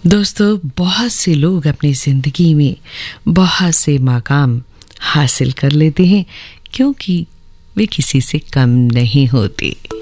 दोस्तों, बहुत से लोग अपनी ज़िंदगी में बहुत से मकाम हासिल कर लेते हैं क्योंकि वे किसी से कम नहीं होते।